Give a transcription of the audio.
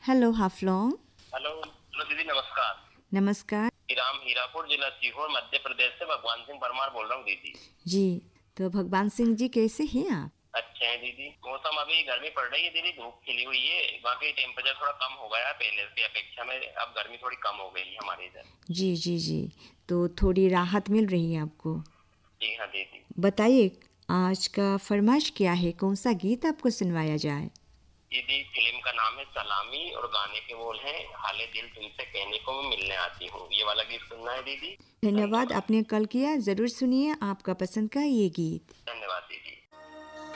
Hello Haflong. Hello hello दीदी, नमस्कार। नमस्कार राम हीरापुर, जिला सीहोर, मध्य प्रदेश से भगवान सिंह परमार बोल रहा हूँ दीदी। जी। तो भगवान सिंह जी कैसे हैं आप? अच्छे हैं दीदी। मौसम अभी गर्मी पड़ रही है दीदी, धूप खिली हुई है। बाकी टेम्परेचर थोड़ा कम हो गया है पहले की अपेक्षा में, अब गर्मी थोड़ी कम हो गई है हमारे इधर। जी जी जी। तो थोड़ी राहत मिल रही है आपको। जी हाँ दीदी। बताइए, आज का फरमाइश क्या है? कौन सा गीत आपको सुनवाया जाए? दीदी, फिल्म का नाम है सलामी और गाने के बोल हैं, हाले दिल तुमसे कहने को मैं मिलने आती हूँ। ये वाला गीत सुनना है दीदी। धन्यवाद, धन्यवाद। आपने कॉल किया। ज़रूर सुनिए आपका पसंद का ये गीत। धन्यवाद दीदी।